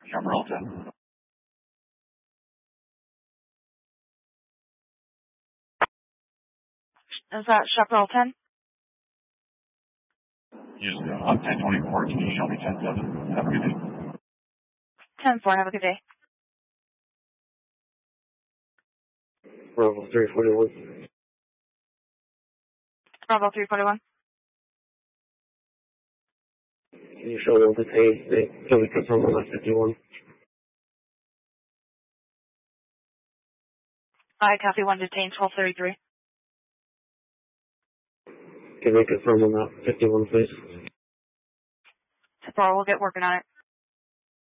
Chaparral 10. Is that Chaparral 10? Use 1024. Can you show me 10-7? Have a good day. 10-4. Have a good day. Bravo 341. Bravo 341. Can you show one detained? Can we confirm on that 51? I copy 1 detained 1233. Can we confirm on that 51, please? We'll get working on it.